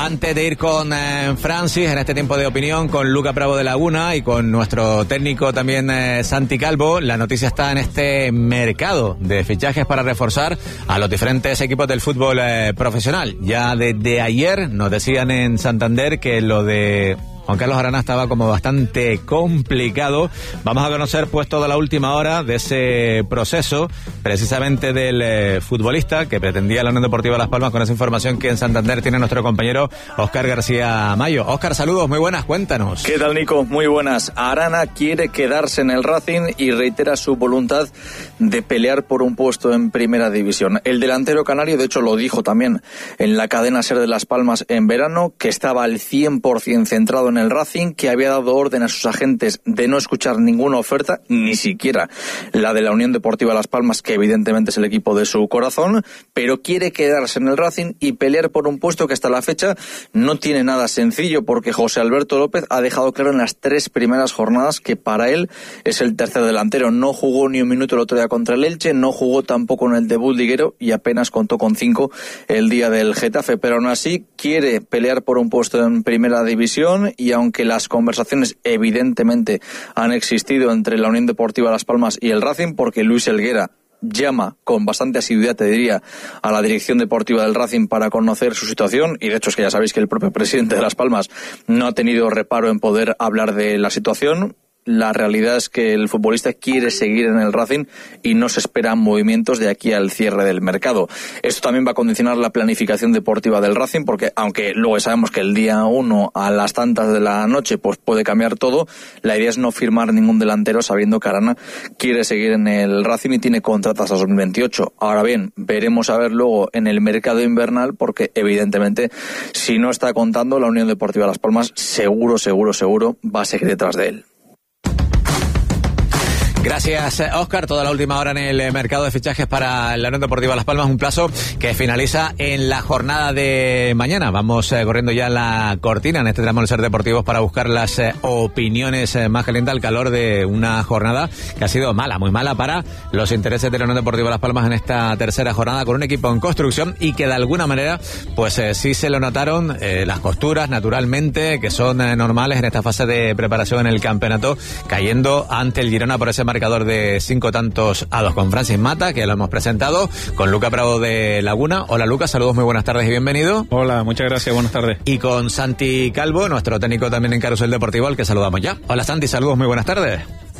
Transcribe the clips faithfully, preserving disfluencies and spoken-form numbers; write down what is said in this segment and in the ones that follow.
Antes de ir con eh, Francis, en este tiempo de opinión, con Luca Bravo de Laguna y con nuestro técnico también eh, Santi Calvo, la noticia está en este mercado de fichajes para reforzar a los diferentes equipos del fútbol eh, profesional. Ya desde ayer nos decían en Santander que lo de Juan Carlos Arana estaba como bastante complicado. Vamos a conocer pues toda la última hora de ese proceso, precisamente del eh, futbolista que pretendía la Unión Deportiva Las Palmas, con esa información que en Santander tiene nuestro compañero Óscar García Mayo. Óscar, saludos, muy buenas, cuéntanos. ¿Qué tal, Nico? Muy buenas. Arana quiere quedarse en el Racing y reitera su voluntad de pelear por un puesto en Primera División. El delantero canario, de hecho, lo dijo también en la cadena SER de Las Palmas en verano, que estaba al cien por ciento centrado en el Racing, que había dado orden a sus agentes de no escuchar ninguna oferta, ni siquiera la de la Unión Deportiva Las Palmas, que evidentemente es el equipo de su corazón, pero quiere quedarse en el Racing y pelear por un puesto que hasta la fecha no tiene nada sencillo, porque José Alberto López ha dejado claro en las tres primeras jornadas que para él es el tercer delantero. No jugó ni un minuto el otro día contra el Elche, no jugó tampoco en el debut liguero y apenas contó con cinco el día del Getafe, pero aún así quiere pelear por un puesto en Primera División. Y aunque las conversaciones evidentemente han existido entre la Unión Deportiva Las Palmas y el Racing, porque Luis Helguera llama con bastante asiduidad, te diría, a la dirección deportiva del Racing para conocer su situación, y de hecho es que ya sabéis que el propio presidente de Las Palmas no ha tenido reparo en poder hablar de la situación. La realidad es que el futbolista quiere seguir en el Racing y no se esperan movimientos de aquí al cierre del mercado. Esto también va a condicionar la planificación deportiva del Racing, porque aunque luego sabemos que el día uno a las tantas de la noche pues puede cambiar todo, la idea es no firmar ningún delantero sabiendo que Arana quiere seguir en el Racing y tiene contrato hasta dos mil veintiocho. Ahora bien, veremos a ver luego en el mercado invernal, porque evidentemente si no está contando la Unión Deportiva Las Palmas, seguro, seguro, seguro va a seguir detrás de él. Gracias, Óscar. Toda la última hora en el mercado de fichajes para la Unión Deportiva Las Palmas, un plazo que finaliza en la jornada de mañana. Vamos eh, corriendo ya la cortina en este tramo del Ser Deportivos para buscar las eh, opiniones eh, más calientes al calor de una jornada que ha sido mala, muy mala para los intereses de la Unión Deportiva Las Palmas en esta tercera jornada, con un equipo en construcción y que de alguna manera pues eh, sí se lo notaron eh, las costuras naturalmente, que son eh, normales en esta fase de preparación en el campeonato, cayendo ante el Girona por ese marcador de cinco tantos a dos, con Francis Mata, que lo hemos presentado, con Luca Bravo de Laguna. Hola, Lucas, saludos, muy buenas tardes y bienvenido. Hola, muchas gracias, buenas tardes. Y con Santi Calvo, nuestro técnico también en Carrusel Deportivo, al que saludamos ya. Hola, Santi, saludos, muy buenas tardes.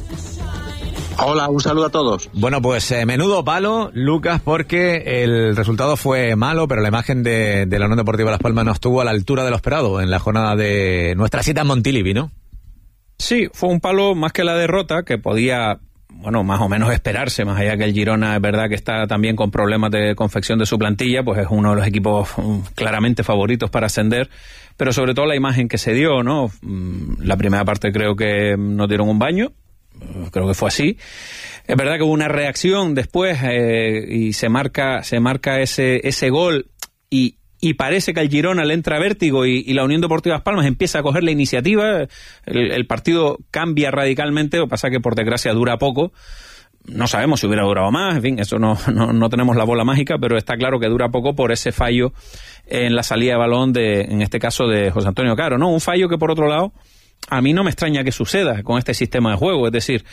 Hola, un saludo a todos. Bueno, pues eh, menudo palo, Lucas, porque el resultado fue malo, pero la imagen de, de la Unión Deportiva Las Palmas no estuvo a la altura de lo esperado en la jornada de nuestra cita en Montilivi, ¿no? Sí, fue un palo más que la derrota, que podía, bueno, más o menos esperarse, más allá que el Girona es verdad que está también con problemas de confección de su plantilla, pues es uno de los equipos claramente favoritos para ascender, pero sobre todo la imagen que se dio, ¿no? La primera parte creo que nos dieron un baño, creo que fue así. Es verdad que hubo una reacción después eh, y se marca se marca ese ese gol y Y parece que al Girona le entra vértigo y, y la Unión Deportiva Las Palmas empieza a coger la iniciativa. El, el partido cambia radicalmente, lo que pasa es que por desgracia dura poco. No sabemos si hubiera durado más, en fin, eso no, no, no tenemos la bola mágica, pero está claro que dura poco por ese fallo en la salida de balón, de, en este caso de José Antonio Caro, ¿no? Un fallo que por otro lado a mí no me extraña que suceda con este sistema de juego, es decir,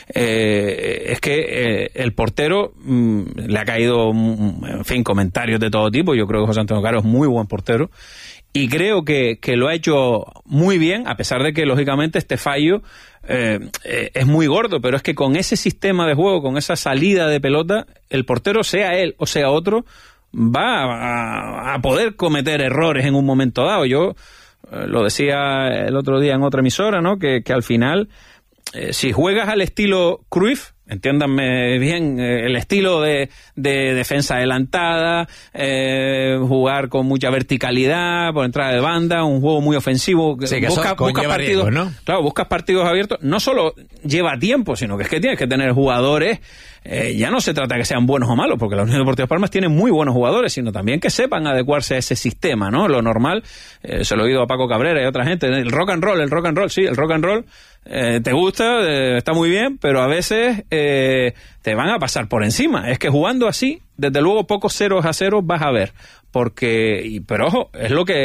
eh, es que eh, el portero mmm, le ha caído, en fin, comentarios de todo tipo. Yo creo que José Antonio Caro es muy buen portero y creo que, que lo ha hecho muy bien, a pesar de que lógicamente este fallo eh, eh, es muy gordo, pero es que con ese sistema de juego, con esa salida de pelota, el portero, sea él o sea otro, va a, a poder cometer errores en un momento dado. Yo lo decía el otro día en otra emisora, ¿no? Que, que al final, eh, si juegas al estilo Cruyff, entiéndanme bien, eh, el estilo de, de defensa adelantada, eh, jugar con mucha verticalidad, por entrada de banda, un juego muy ofensivo. Sí, que busca, eso busca partidos, riesgo, ¿no? Claro, buscas partidos abiertos. No solo lleva tiempo, sino que es que tienes que tener jugadores. Eh, ya no se trata de que sean buenos o malos, porque la Unión Deportiva Las Palmas tiene muy buenos jugadores, sino también que sepan adecuarse a ese sistema, ¿no? Lo normal, eh, se lo he oído a Paco Cabrera y a otra gente, el rock and roll, el rock and roll, sí, el rock and roll eh, te gusta, eh, está muy bien, pero a veces eh, te van a pasar por encima. Es que jugando así, desde luego pocos ceros a ceros vas a ver, porque, y, pero ojo, es lo que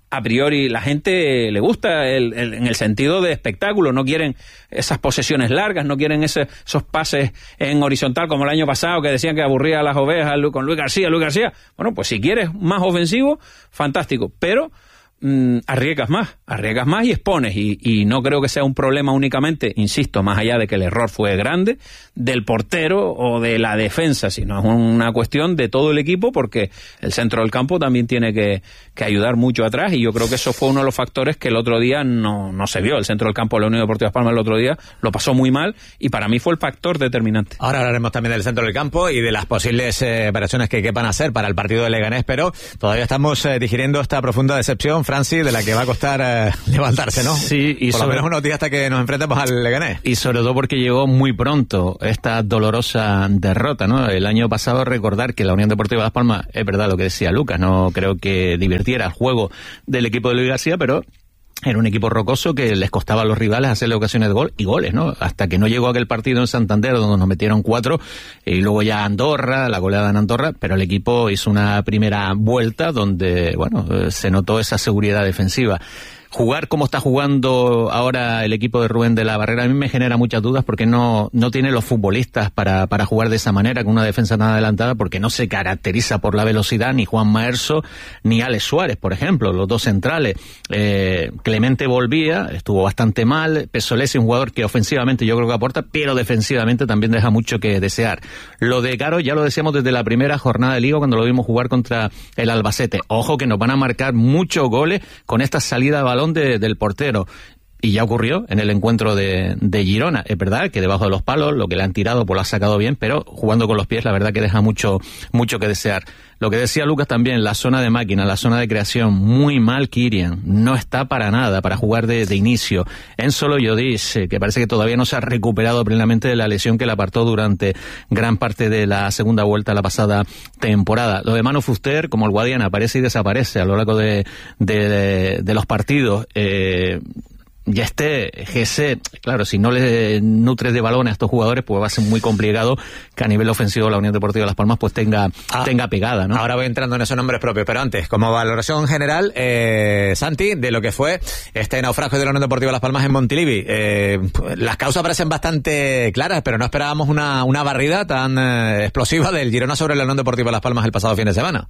a priori la gente le gusta el, el, en el sentido de espectáculo, no quieren esas posesiones largas, no quieren ese, esos pases en horizontal como el año pasado que decían que aburría a las ovejas con Luis García, Luis García. Bueno, pues si quieres más ofensivo, fantástico, pero Mm, arriesgas más, arriesgas más y expones y, y no creo que sea un problema únicamente, insisto, más allá de que el error fue grande, del portero o de la defensa, sino es una cuestión de todo el equipo, porque el centro del campo también tiene que, que ayudar mucho atrás, y yo creo que eso fue uno de los factores que el otro día no, no se vio. El centro del campo de la Unión Deportiva Las Palmas el otro día lo pasó muy mal y para mí fue el factor determinante. Ahora hablaremos también del centro del campo y de las posibles eh, operaciones que quepan hacer para el partido de Leganés, pero todavía estamos eh, digiriendo esta profunda decepción, Francis, de la que va a costar eh, levantarse, ¿no? Sí, y por sobre... lo menos unos días hasta que nos enfrentemos al Leganés. Y sobre todo porque llegó muy pronto esta dolorosa derrota, ¿no? El año pasado, recordar que la Unión Deportiva Las Palmas, es verdad lo que decía Lucas, no creo que divirtiera el juego del equipo de Luis García, pero era un equipo rocoso que les costaba a los rivales hacerle ocasiones de gol y goles, ¿no? Hasta que no llegó aquel partido en Santander donde nos metieron cuatro, y luego ya Andorra, la goleada en Andorra, pero el equipo hizo una primera vuelta donde, bueno, se notó esa seguridad defensiva. Jugar como está jugando ahora el equipo de Rubén de la Barrera a mí me genera muchas dudas, porque no no tiene los futbolistas para para jugar de esa manera, con una defensa tan adelantada, porque no se caracteriza por la velocidad ni Juan Maerso ni Alex Suárez, por ejemplo, los dos centrales. Eh, Clemente volvía, estuvo bastante mal. Pesolesi, un jugador que ofensivamente yo creo que aporta, pero defensivamente también deja mucho que desear. Lo de Caro ya lo decíamos desde la primera jornada de Liga cuando lo vimos jugar contra el Albacete. Ojo que nos van a marcar muchos goles con esta salida de balón De, del portero, y ya ocurrió en el encuentro de, de Girona. Es verdad que debajo de los palos lo que le han tirado pues lo ha sacado bien, pero jugando con los pies la verdad que deja mucho mucho que desear. Lo que decía Lucas también, la zona de máquina, la zona de creación, muy mal Kirian, no está para nada para jugar de, de inicio. Enzo Loyodis, eh, que parece que todavía no se ha recuperado plenamente de la lesión que le apartó durante gran parte de la segunda vuelta la pasada temporada. Lo de Manu Fuster, como el Guadiana, aparece y desaparece a lo largo de, de, de, de los partidos. Eh, Ya esté G C, claro, si no le nutres de balón a estos jugadores, pues va a ser muy complicado que a nivel ofensivo la Unión Deportiva Las Palmas pues tenga ah, tenga pegada, ¿no? Ahora voy entrando en esos nombres propios, pero antes, como valoración general, eh, Santi, de lo que fue este naufragio de la Unión Deportiva Las Palmas en Montilivi. Eh, las causas parecen bastante claras, pero no esperábamos una, una barrida tan eh, explosiva del Girona sobre la Unión Deportiva Las Palmas el pasado fin de semana.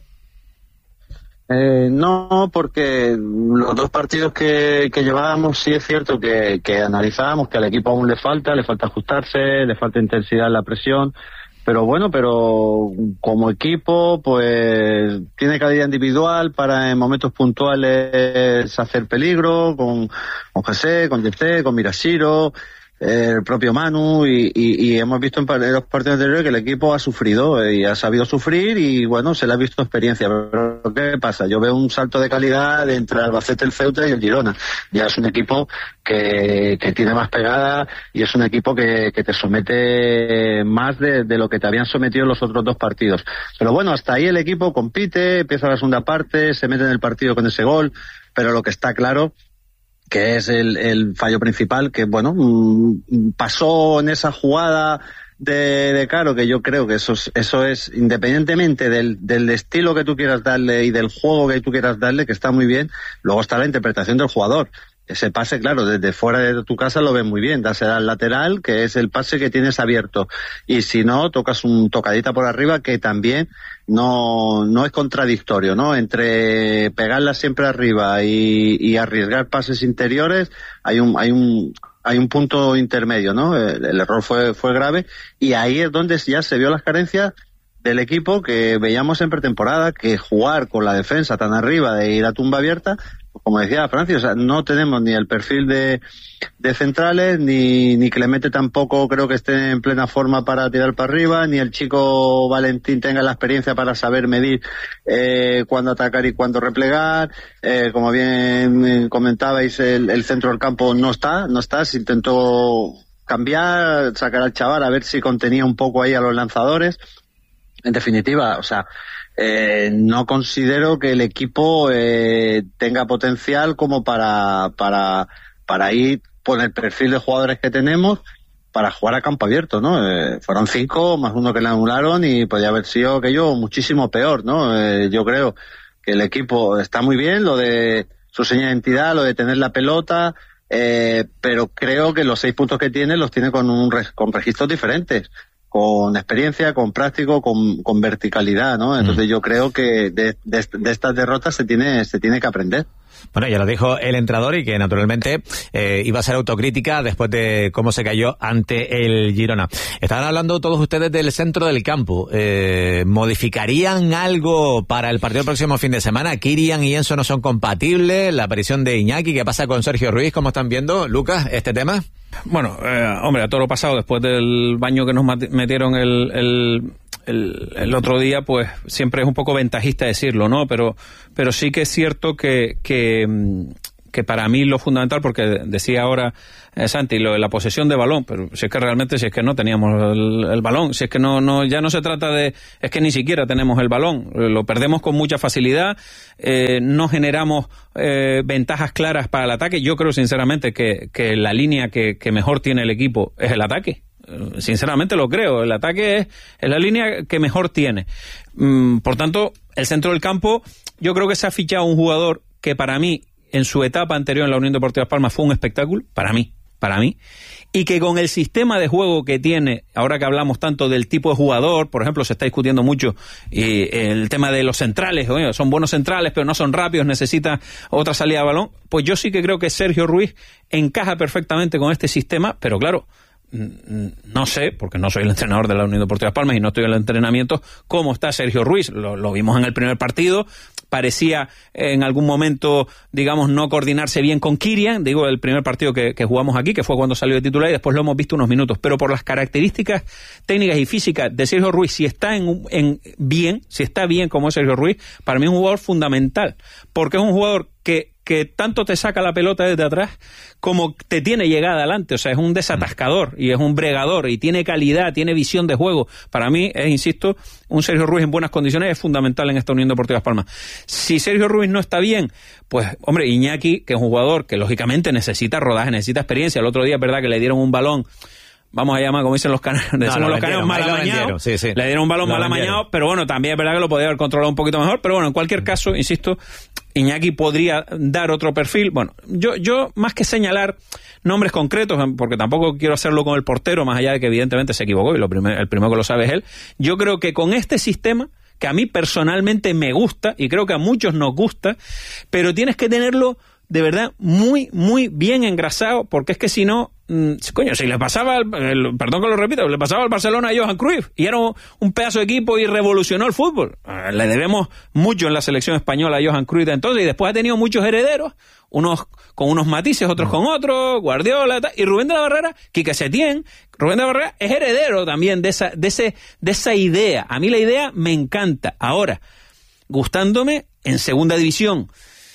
Eh, no, porque los dos partidos que, que llevábamos sí es cierto que, que analizábamos que al equipo aún le falta, le falta ajustarse, le falta intensidad en la presión, pero bueno, pero como equipo pues tiene calidad individual para en momentos puntuales hacer peligro, con, con José, con Yete, con Mirashiro, el propio Manu, y, y, y hemos visto en los partidos anteriores que el equipo ha sufrido y ha sabido sufrir, y bueno, se le ha visto experiencia. Pero ¿qué pasa? Yo veo un salto de calidad entre Albacete, el Ceuta y el Girona. Ya es un equipo que, que tiene más pegada, y es un equipo que, que te somete más de, de lo que te habían sometido los otros dos partidos. Pero bueno, hasta ahí el equipo compite, empieza la segunda parte, se mete en el partido con ese gol, pero lo que está claro que es el, el fallo principal, que bueno, mmm, pasó en esa jugada de, de Caro, que yo creo que eso es, eso es independientemente del, del estilo que tú quieras darle y del juego que tú quieras darle, que está muy bien, luego está la interpretación del jugador. Ese pase, claro, desde fuera de tu casa lo ves muy bien, das al lateral, que es el pase que tienes abierto, y si no, tocas un tocadita por arriba, que también no no es contradictorio, ¿no? Entre pegarla siempre arriba y, y arriesgar pases interiores, hay un hay un hay un punto intermedio, ¿no? El, el error fue fue grave, y ahí es donde ya se vio las carencias del equipo que veíamos en pretemporada, que jugar con la defensa tan arriba de ir a tumba abierta, como decía Francis, o sea, no tenemos ni el perfil de, de centrales, ni, ni Clemente tampoco creo que esté en plena forma para tirar para arriba, ni el chico Valentín tenga la experiencia para saber medir eh, cuándo atacar y cuándo replegar. Eh, como bien comentabais, el, el centro del campo no está, no está, se intentó cambiar, sacar al chaval a ver si contenía un poco ahí a los lanzadores. En definitiva, o sea, eh, no considero que el equipo eh, tenga potencial como para para para ir con el perfil de jugadores que tenemos para jugar a campo abierto, ¿no? Eh, fueron cinco más uno que le anularon, y podía haber sido aquello muchísimo peor, ¿no? Eh, yo creo que el equipo está muy bien, lo de su seña de identidad, lo de tener la pelota, eh, pero creo que los seis puntos que tiene los tiene con un con registros diferentes, con experiencia, con práctico, con, con verticalidad, ¿no? Entonces mm. yo creo que de, de, de estas derrotas se tiene se tiene que aprender. Bueno, ya lo dijo el entrenador y que naturalmente eh, iba a ser autocrítica después de cómo se cayó ante el Girona. Estaban hablando todos ustedes del centro del campo. Eh, ¿Modificarían algo para el partido del próximo fin de semana? Kirian y Enzo no son compatibles. La aparición de Iñaki, ¿qué pasa con Sergio Ruiz? ¿Cómo están viendo, Lucas, este tema? Bueno, eh, hombre, a todo lo pasado, después del baño que nos metieron el... el... El, el otro día, pues siempre es un poco ventajista decirlo, ¿no? Pero, pero sí que es cierto que, que, que para mí lo fundamental, porque decía ahora eh, Santi, lo de la posesión de balón, pero si es que realmente, si es que no teníamos el, el balón, si es que no, no, ya no se trata de, es que ni siquiera tenemos el balón, lo perdemos con mucha facilidad, eh, no generamos eh, ventajas claras para el ataque. Yo creo sinceramente que, que la línea que, que mejor tiene el equipo es el ataque. Sinceramente lo creo, el ataque es, es la línea que mejor tiene. Mm, por tanto, el centro del campo, yo creo que se ha fichado un jugador que para mí, en su etapa anterior en la Unión Deportiva Las Palmas, fue un espectáculo, para mí, para mí, y que con el sistema de juego que tiene, ahora que hablamos tanto del tipo de jugador, por ejemplo, se está discutiendo mucho y el tema de los centrales, oye, son buenos centrales, pero no son rápidos, necesita otra salida de balón, pues yo sí que creo que Sergio Ruiz encaja perfectamente con este sistema, pero claro, no sé, porque no soy el entrenador de la Unión Deportiva Las Palmas y no estoy en el entrenamiento, cómo está Sergio Ruiz. Lo, lo vimos en el primer partido, parecía en algún momento, digamos, no coordinarse bien con Kirian, digo, el primer partido que, que jugamos aquí, que fue cuando salió de titular, y después lo hemos visto unos minutos, pero por las características técnicas y físicas de Sergio Ruiz, si está en, en bien, si está bien como es Sergio Ruiz, para mí es un jugador fundamental, porque es un jugador que que tanto te saca la pelota desde atrás como te tiene llegada adelante, o sea, es un desatascador y es un bregador y tiene calidad, tiene visión de juego. Para mí, es, insisto, un Sergio Ruiz en buenas condiciones es fundamental en esta Unión Deportiva Las Palmas. Si Sergio Ruiz no está bien, pues, hombre, Iñaki, que es un jugador que lógicamente necesita rodaje, necesita experiencia. El otro día es verdad que le dieron un balón, vamos a llamar, como dicen los canarios, decimos no, los canarios mal amañados, sí, sí. Le dieron un balón mal amañado, pero bueno, también es verdad que lo podía haber controlado un poquito mejor, pero bueno, en cualquier caso, insisto, Iñaki podría dar otro perfil. Bueno, yo, yo más que señalar nombres concretos, porque tampoco quiero hacerlo con el portero, más allá de que evidentemente se equivocó y lo primer, el primero que lo sabe es él, yo creo que con este sistema, que a mí personalmente me gusta, y creo que a muchos nos gusta, pero tienes que tenerlo de verdad muy, muy bien engrasado, porque es que si no, mmm, coño, si le pasaba, al, el, perdón que lo repito, le pasaba al Barcelona a Johan Cruyff, y era un, un pedazo de equipo y revolucionó el fútbol. Eh, le debemos mucho en la selección española a Johan Cruyff de entonces, y después ha tenido muchos herederos, unos con unos matices, otros con otros, Guardiola, y Rubén de la Barrera, Quique Setién, Rubén de la Barrera es heredero también de esa, de ese, de esa idea. A mí la idea me encanta. Ahora, gustándome en segunda división,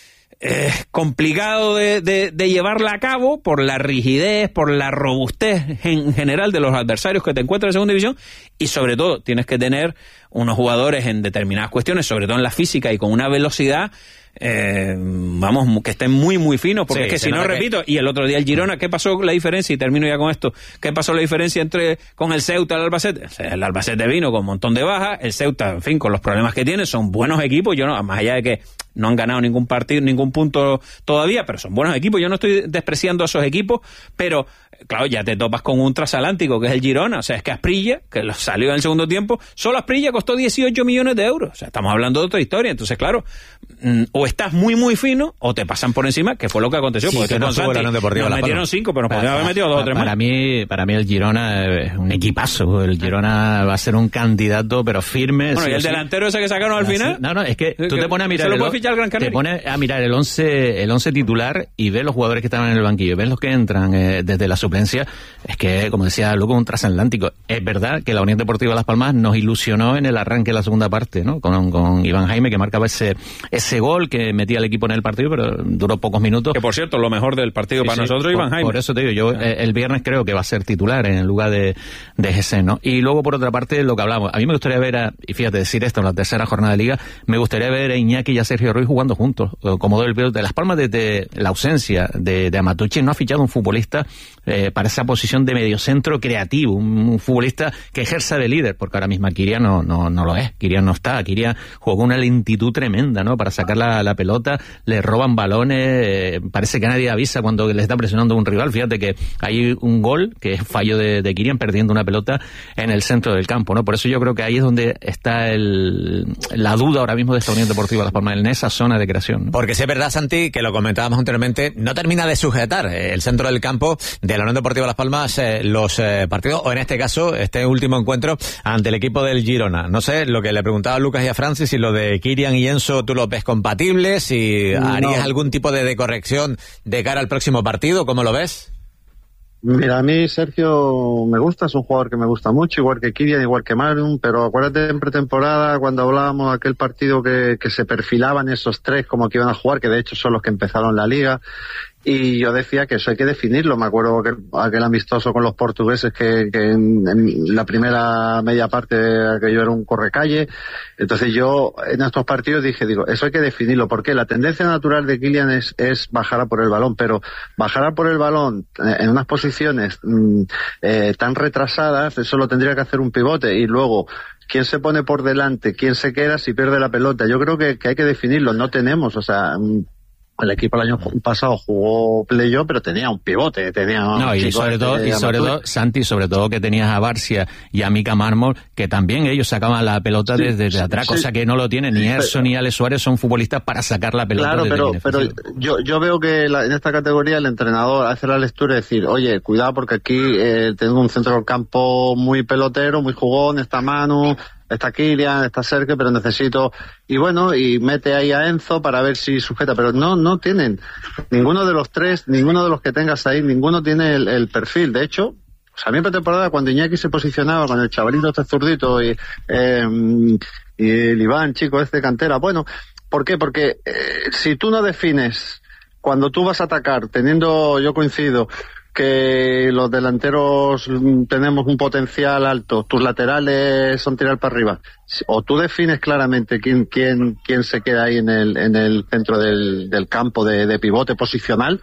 es eh, complicado de, de, de llevarla a cabo por la rigidez, por la robustez en general de los adversarios que te encuentras en segunda división, y sobre todo tienes que tener unos jugadores en determinadas cuestiones, sobre todo en la física y con una velocidad, eh, vamos, que estén muy muy finos, porque sí, es que si no, repito, que... y el otro día el Girona, ¿qué pasó la diferencia? Y termino ya con esto, ¿qué pasó la diferencia entre con el Ceuta y el Albacete? El Albacete vino con un montón de bajas, el Ceuta, en fin, con los problemas que tiene, son buenos equipos, yo no, más allá de que no han ganado ningún partido, ningún punto todavía, pero son buenos equipos, yo no estoy despreciando a esos equipos, pero claro, ya te topas con un transatlántico que es el Girona, o sea, es que Asprilla, que salió en el segundo tiempo, solo Asprilla costó dieciocho millones de euros, o sea, estamos hablando de otra historia, entonces claro, o estás muy muy fino, o te pasan por encima, que fue lo que aconteció, sí, porque no Santi, nos metieron cinco, pero nos podrían haber metido dos o tres más. Para mí, para mí el Girona es un equipazo, el Girona va a ser un candidato, pero firme. Bueno, sí, y el sí. delantero ese que sacaron al final. No, no, es que tú te pones a mirar, ¿se lo puede fichar el Gran Canaria? Te pones a mirar el once, el once titular y ves los jugadores que estaban en el banquillo, ves los que entran eh, desde la suplencia. Es que, como decía Luco, un transatlántico. Es verdad que la Unión Deportiva Las Palmas nos ilusionó en el arranque de la segunda parte, ¿no? Con, con Iván Jaime, que marcaba ese ese gol que metía al equipo en el partido, pero duró pocos minutos. Que, por cierto, lo mejor del partido sí, para sí, nosotros, por, Iván Jaime. Por eso te digo, yo eh, el viernes creo que va a ser titular en lugar de, de G C, ¿no? Y luego, por otra parte, lo que hablamos. A mí me gustaría ver, a, y fíjate, decir esto en la tercera jornada de Liga, me gustaría ver a Iñaki y a Sergio Ruiz jugando juntos, como doble pivote de Las Palmas. Desde la ausencia de, de Amatucci no ha fichado un futbolista eh, para esa posición de mediocentro creativo, un, un futbolista que ejerza de líder, porque ahora mismo Kirian no, no, no, no lo es. Kirian no está. Kirian jugó con una lentitud tremenda, ¿no? Para sacar la, la pelota, le roban balones, eh, parece que nadie avisa cuando le está presionando un rival. Fíjate que hay un gol que es fallo de, de Kirian perdiendo una pelota en el centro del campo, ¿no? Por eso yo creo que ahí es donde está el, la duda ahora mismo de esta Unión Deportiva Las Palmas, en esa zona de creación, ¿no? Porque sí es verdad, Santi, que lo comentábamos anteriormente, no termina de sujetar el centro del campo de la Unión Deportiva Las Palmas eh, los eh, partidos, o en este caso, este último encuentro ante el equipo del Girona. No sé, lo que le preguntaba a Lucas y a Francis, si lo de Kirian y Enzo tú lo ves compatible, si no. harías algún tipo de, de corrección de cara al próximo partido, ¿cómo lo ves? Mira, a mí Sergio me gusta, es un jugador que me gusta mucho, igual que Kirian, igual que Marum, pero acuérdate en pretemporada cuando hablábamos de aquel partido que, que se perfilaban esos tres como que iban a jugar, que de hecho son los que empezaron la liga, y yo decía que eso hay que definirlo. Me acuerdo que aquel amistoso con los portugueses que, que en, en la primera media parte aquello era un correcalle. Entonces yo en estos partidos dije, digo, eso hay que definirlo, porque la tendencia natural de Kylian es, es bajar a por el balón, pero bajar a por el balón en unas posiciones mmm, eh, tan retrasadas, eso lo tendría que hacer un pivote, y luego quién se pone por delante, quién se queda si pierde la pelota. Yo creo que, que hay que definirlo, no tenemos, o sea, el equipo el año pasado jugó playoff, pero tenía un pivote, tenía no, y sobre todo, y sobre todo, Santi, sobre todo que tenías a Barcia y a Mika Mármol, que también ellos sacaban la pelota sí, desde sí, atrás, sí, cosa que no lo tienen ni Erso ni Alex Suárez, son futbolistas para sacar la pelota. Claro, pero, pero yo, yo veo que la, en esta categoría el entrenador hace la lectura y decir, oye, cuidado porque aquí eh, tengo un centro del campo muy pelotero, muy jugón, está Manu, está Kirian, está Sergio, pero necesito, y bueno, y mete ahí a Enzo para ver si sujeta, pero no, no tienen, ninguno de los tres, ninguno de los que tengas ahí, ninguno tiene el, el perfil. De hecho, o sea, a mí en pretemporada cuando Iñaki se posicionaba con el chavalito este zurdito y, eh, y el Iván, chico este cantera, bueno, ¿por qué? Porque eh, si tú no defines cuando tú vas a atacar, teniendo, yo coincido, que los delanteros tenemos un potencial alto, tus laterales son tirar para arriba, o tú defines claramente quién quién quién se queda ahí en el en el centro del, del campo de, de pivote posicional,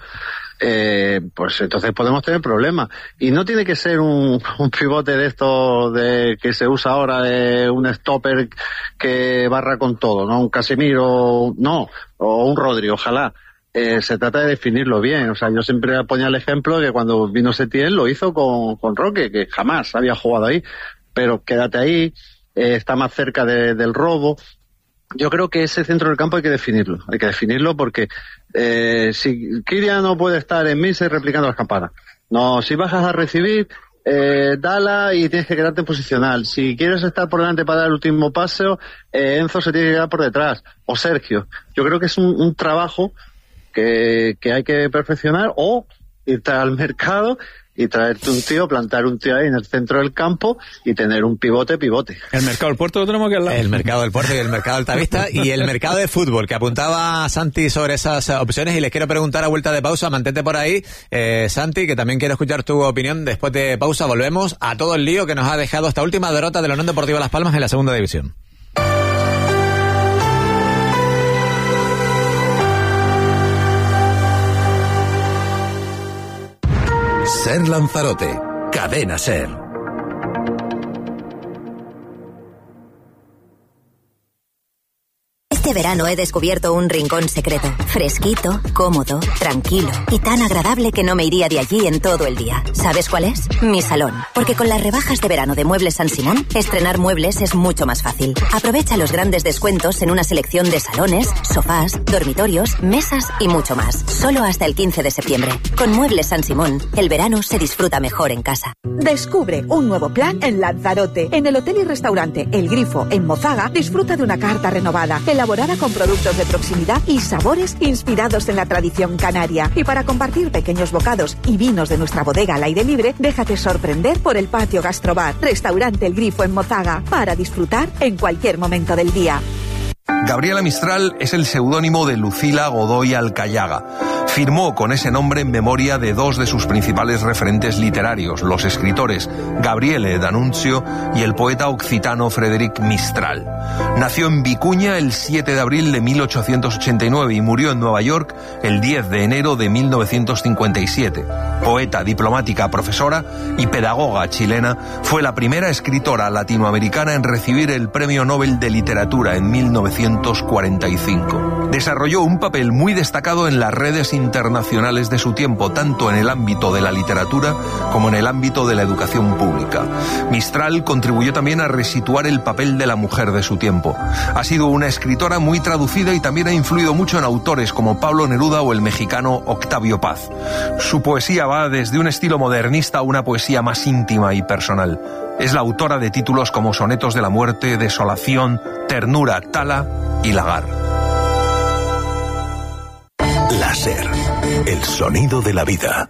eh, pues entonces podemos tener problemas. Y no tiene que ser un, un pivote de esto de que se usa ahora, de un stopper que barra con todo, no un Casemiro, no, o un Rodri, ojalá. Eh, se trata de definirlo bien. O sea, yo siempre ponía el ejemplo de que cuando vino Setién lo hizo con, con Roque, que jamás había jugado ahí, pero quédate ahí, eh, está más cerca de, del robo. Yo creo que ese centro del campo hay que definirlo, hay que definirlo porque eh, si Kirian no puede estar en misa y replicando las campanas, no, si bajas a recibir, eh, dala y tienes que quedarte en posicional. Si quieres estar por delante para dar el último paseo, eh, Enzo se tiene que quedar por detrás, o Sergio. Yo creo que es un, un trabajo Que, que hay que perfeccionar, o irte al mercado y traerte un tío, plantar un tío ahí en el centro del campo y tener un pivote, pivote. El mercado del puerto lo tenemos que hablar. El mercado del puerto y el mercado altavista y el mercado de fútbol, que apuntaba Santi sobre esas opciones, y les quiero preguntar a vuelta de pausa, mantente por ahí, eh, Santi, que también quiero escuchar tu opinión. Después de pausa volvemos a todo el lío que nos ha dejado esta última derrota de la Unión Deportiva Las Palmas en la segunda división. Ser Lanzarote, Cadena Ser. Este verano he descubierto un rincón secreto, fresquito, cómodo, tranquilo y tan agradable que no me iría de allí en todo el día. ¿Sabes cuál es? Mi salón. Porque con las rebajas de verano de Muebles San Simón, estrenar muebles es mucho más fácil. Aprovecha los grandes descuentos en una selección de salones, sofás, dormitorios, mesas y mucho más. Solo hasta el quince de septiembre. Con Muebles San Simón, el verano se disfruta mejor en casa. Descubre un nuevo plan en Lanzarote. En el hotel y restaurante El Grifo, en Mozaga, disfruta de una carta renovada, elaborada con productos de proximidad y sabores inspirados en la tradición canaria. Y para compartir pequeños bocados y vinos de nuestra bodega al aire libre, déjate sorprender por el patio Gastrobar. Restaurante El Grifo en Mozaga, para disfrutar en cualquier momento del día. Gabriela Mistral es el seudónimo de Lucila Godoy Alcayaga. Firmó con ese nombre en memoria de dos de sus principales referentes literarios, los escritores Gabriele D'Annunzio y el poeta occitano Frédéric Mistral. Nació en Vicuña el siete de abril de mil ochocientos ochenta y nueve y murió en Nueva York el diez de enero de mil novecientos cincuenta y siete. Poeta, diplomática, profesora y pedagoga chilena, fue la primera escritora latinoamericana en recibir el Premio Nobel de Literatura en mil novecientos cuarenta y cinco. Desarrolló un papel muy destacado en las redes internacionales de su tiempo, tanto en el ámbito de la literatura como en el ámbito de la educación pública. Mistral contribuyó también a resituar el papel de la mujer de su tiempo. Ha sido una escritora muy traducida y también ha influido mucho en autores como Pablo Neruda o el mexicano Octavio Paz. Su poesía va desde un estilo modernista a una poesía más íntima y personal. Es la autora de títulos como Sonetos de la Muerte, Desolación, Ternura, Tala y Lagar. La SER, el sonido de la vida.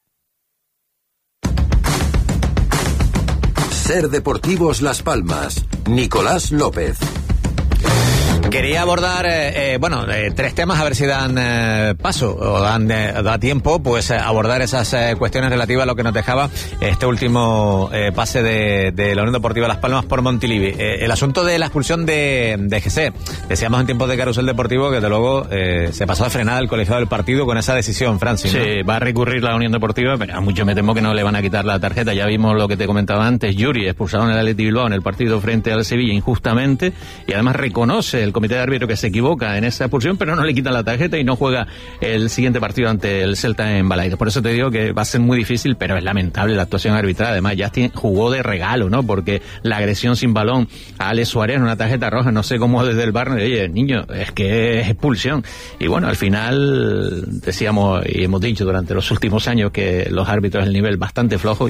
SER Deportivos Las Palmas, Nicolás López. Quería abordar, eh, eh, bueno, eh, tres temas, a ver si dan eh, paso o dan eh, da tiempo, pues eh, abordar esas eh, cuestiones relativas a lo que nos dejaba este último eh, pase de, de la Unión Deportiva Las Palmas por Montilivi. Eh, el asunto de la expulsión de, de G C. Decíamos en tiempos de carrusel deportivo que, desde luego, eh, se pasó de frenada el colegiado del partido con esa decisión, Francis, ¿no? Sí, va a recurrir la Unión Deportiva, pero a mucho me temo que no le van a quitar la tarjeta. Ya vimos lo que te comentaba antes, Yuri, expulsado en el Athletic Bilbao en el partido frente al Sevilla injustamente, y además reconoce el comité de árbitro que se equivoca en esa expulsión, pero no le quitan la tarjeta y no juega el siguiente partido ante el Celta en Balaidos. Por eso te digo que va a ser muy difícil, pero es lamentable la actuación arbitral. Además, Justin jugó de regalo, ¿no? Porque la agresión sin balón a Alex Suárez en una tarjeta roja, no sé cómo desde el bar, oye, niño, es que es expulsión. Y bueno, al final decíamos y hemos dicho durante los últimos años que los árbitros del nivel bastante flojo.